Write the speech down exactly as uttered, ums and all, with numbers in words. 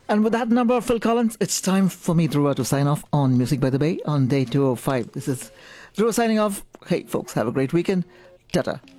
And with that number, Phil Collins, it's time for me, Dhruva, to sign off on Music by the Bay on day two oh five. This is Dhruva signing off. Hey, folks, have a great weekend. Ta-ta.